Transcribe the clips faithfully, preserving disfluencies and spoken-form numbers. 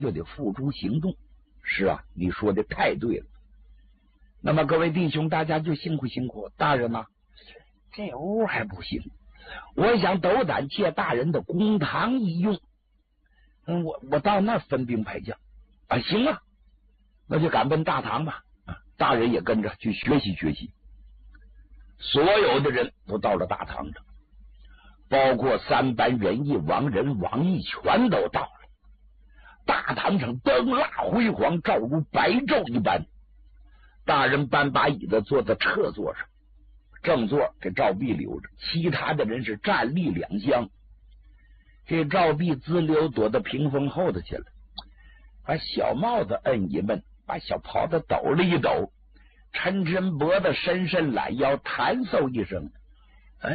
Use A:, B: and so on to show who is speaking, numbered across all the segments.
A: 就得付诸行动。是啊，你说的太对了。那么各位弟兄，大家就辛苦辛苦。大人呐，这屋还不行，我想斗胆借大人的公堂一用。嗯，我我到那儿分兵派将啊，行啊，那就赶奔大堂吧。啊，大人也跟着去学习学习。所有的人都到了大堂上，包括三班人义、王仁、王毅全都到了。大堂上灯蜡辉煌，照如白昼一般。大人搬把椅子坐在侧座上，正座给赵壁留着，其他的人是站立两厢。这赵壁滋溜躲到屏风后头去了，把小帽子摁一摁，把小袍子抖了一抖，抻抻脖子，伸伸懒腰，弹嗽一声，哎，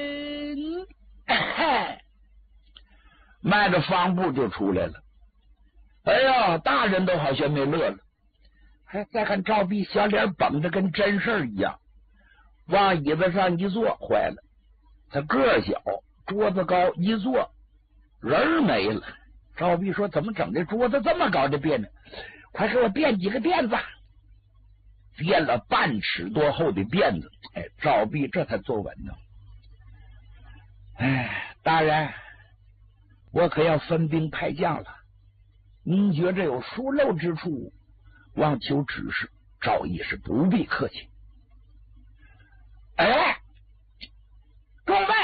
A: 哎迈着方步就出来了。哎呀，大人都好像没乐了。还再看赵壁，小脸绷着跟真事一样，往椅子上一坐，坏了，他个小，桌子高，一坐人没了。赵壁说：“怎么整的？桌子这么高的垫呢？快给我垫几个垫子。”垫了半尺多厚的垫子，哎，赵壁这才坐稳呢。哎，大人，我可要分兵派将了，您觉着有疏漏之处，望求指示。赵义是不必客气。哎，众位，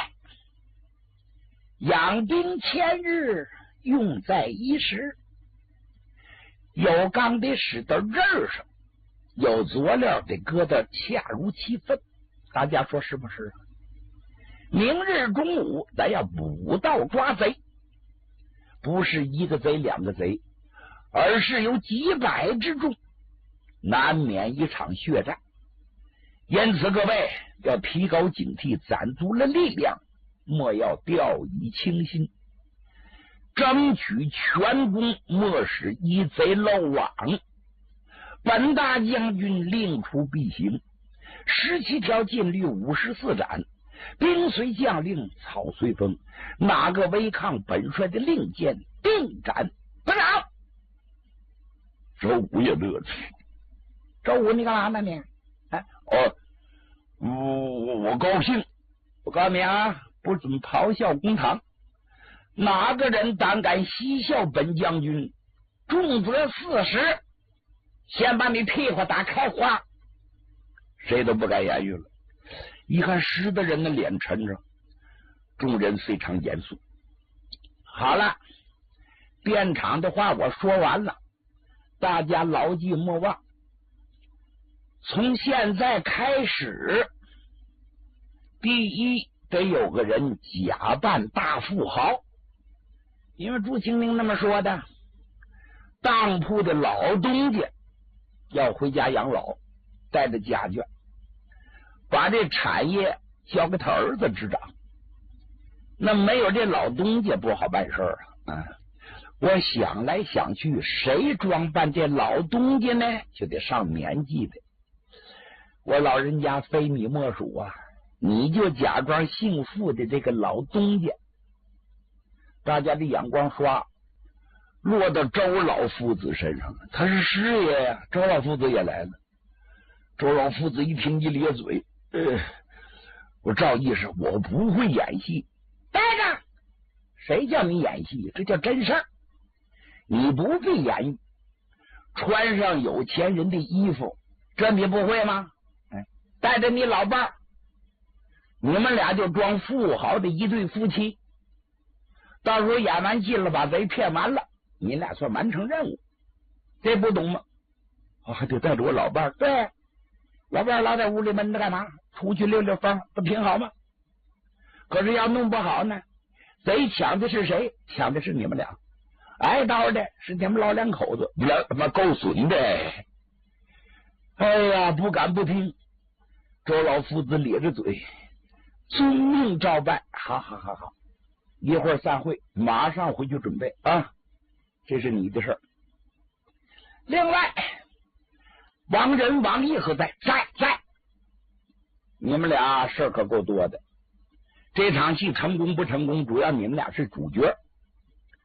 A: 养兵千日，用在一时。有钢得使到刃上，有佐料得搁得恰如其分。大家说是不是？明日中午，咱要补刀抓贼，不是一个贼两个贼，而是有几百之众，难免一场血战。因此各位要提高警惕，攒足了力量，莫要掉以轻心，争取全功，莫使一贼漏网。本大将军令出必行，十七条禁律，五十四斩，兵随将令，草随风，哪个违抗本帅的令箭，定斩不饶。周武也乐了。周武，你干嘛呢你？哎，哦，我我高兴。我告诉你啊，不准咆哮公堂。哪个人胆敢嬉笑本将军，重则四十。先把你屁股打开花。谁都不敢言语了。一看十的人的脸沉着，众人非常严肃。好了，辩场的话我说完了，大家牢记莫忘。从现在开始，第一得有个人假扮大富豪，因为朱清明那么说的，当铺的老东家要回家养老，带着家眷，把这产业交给他儿子执掌。那没有这老东家不好办事啊！啊，我想来想去，谁装扮这老东家呢？就得上年纪的。我老人家非你莫属啊！你就假装姓傅的这个老东家。大家的眼光刷落到周老夫子身上了，他是师爷呀！周老夫子也来了。周老夫子一听一咧嘴，呃，我赵义是我不会演戏。待着，谁叫你演戏？这叫真事儿。你不必演，穿上有钱人的衣服，这你不会吗？哎，带着你老伴儿，你们俩就装富豪的一对夫妻。到时候演完戏了，把贼骗完了，你俩算完成任务。这不懂吗？我、哦、还得带着我老伴儿。对，老伴儿老在屋里闷着干嘛？出去溜溜风，不挺好吗？可是要弄不好呢，贼抢的是谁？抢的是你们俩。挨刀的是你们老两口子，你俩他妈够损的！哎呀，不敢不听。周老夫子咧着嘴，遵命照办。好好好好，一会儿散会，马上回去准备啊！这是你的事儿。另外，王仁、王毅何在？在在。你们俩事儿可够多的。这场戏成功不成功，主要你们俩是主角。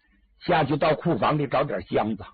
A: 下去到库房里找点箱子，